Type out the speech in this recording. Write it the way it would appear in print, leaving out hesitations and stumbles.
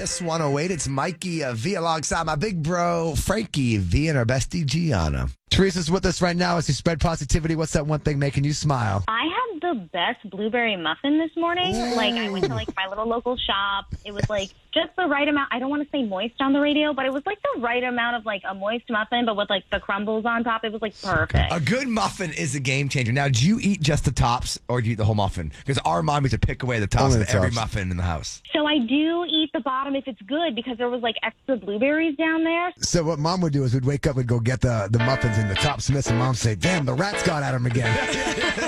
Kiss 108. It's Mikey V alongside my big bro, Frankie V, and our bestie, Gianna. Teresa's with us right now as you spread positivity. What's that one thing making you smile? I had the best blueberry muffin this morning. Ooh. Like, I went to, my little local shop. It was, just the right amount. I don't want to say moist on the radio, but it was, the right amount of, a moist muffin, but with, the crumbles on top. It was, perfect. A good muffin is a game changer. Now, do you eat just the tops or do you eat the whole muffin? Because our mom used to pick away the tops of every muffin in the house. So I do eat the bottom if it's good because there was, extra blueberries down there. So what Mom would do is we'd wake up and go get the muffins and the tops missing. Mom say, damn, the rats got at him again.